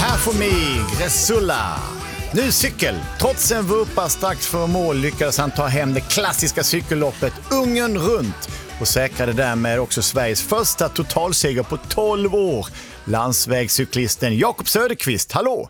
Här får mig Resulla. Nu cykel. Trots en vurpa strax för mål lyckades han ta hem det klassiska cykelloppet Ungern runt och säkrade därmed också Sveriges första totalseger på 12 år. Landsvägscyklisten Jakob Söderqvist, hallå!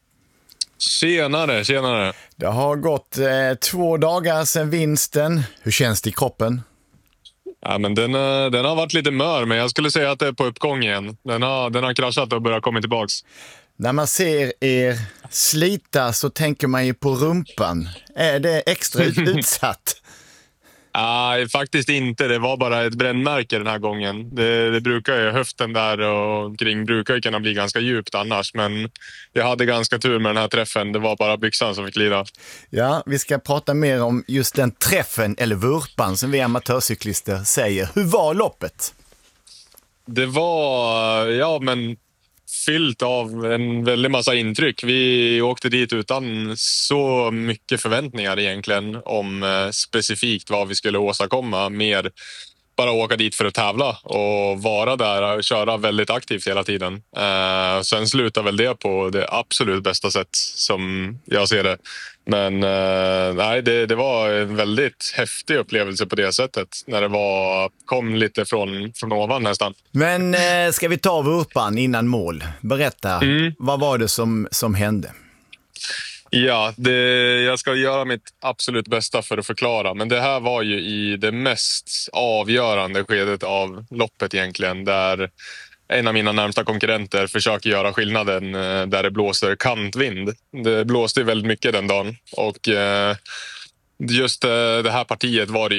Tjenare. Det har gått 2 dagar sedan vinsten. Hur känns det i kroppen? Ja, men den har varit lite mör, men jag skulle säga att det är på uppgång igen. Den har kraschat och börjat komma tillbaks. När man ser er slita så tänker man ju på rumpan. Är det extra utsatt? Nej, faktiskt inte. Det var bara ett brännmärke den här gången. Det brukar ju, höften där och kring brukar ju kunna bli ganska djupt annars. Men jag hade ganska tur med den här träffen. Det var bara byxan som fick lida. Ja, vi ska prata mer om just den träffen eller vurpan som vi amatörcyklister säger. Hur var loppet? Det var, fyllt av en väldig massa intryck. Vi åkte dit utan så mycket förväntningar egentligen om specifikt vad vi skulle åstadkomma. Mer bara åka dit för att tävla och vara där och köra väldigt aktivt hela tiden. Sen slutar väl det på det absolut bästa sätt som jag ser det. Men det var en väldigt häftig upplevelse på det sättet. När det kom lite från ovan nästan. Men ska vi ta vurpan innan mål? Berätta, vad var det som hände? Ja, jag ska göra mitt absolut bästa för att förklara. Men det här var ju i det mest avgörande skedet av loppet egentligen. Där en av mina närmsta konkurrenter försöker göra skillnaden där det blåser kantvind. Det blåste väldigt mycket den dagen. Och just det här partiet var det